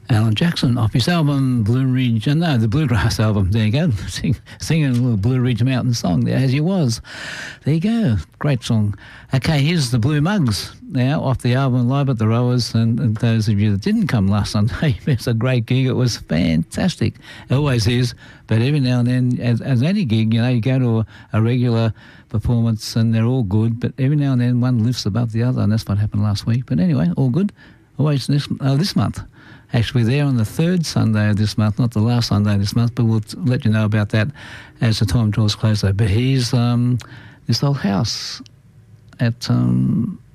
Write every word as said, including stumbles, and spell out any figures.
Alan Jackson off his album Blue Ridge, uh, no, the Bluegrass album. There you go, Sing, singing a little Blue Ridge Mountain song there, As You Was. There you go, great song. Okay, here's the Blue Mugs now off the album Live at the Rowers, and, and those of you that didn't come last Sunday, it's a great gig. It was fantastic. It always is, but every now and then, as, as any gig, you know, you go to a, a regular performance and they're all good, but every now and then one lifts above the other, and that's what happened last week. But anyway, all good. Always this, uh, this month. Actually, there on the third Sunday of this month, not the last Sunday of this month, but we'll t- let you know about that as the time draws closer. But here's um, this old house at um,